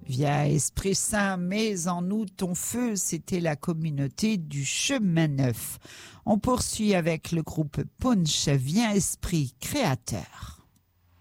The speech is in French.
Via Esprit Saint, mets en nous ton feu, c'était la communauté du Chemin Neuf. On poursuit avec le groupe Punch, Viens Esprit Créateur.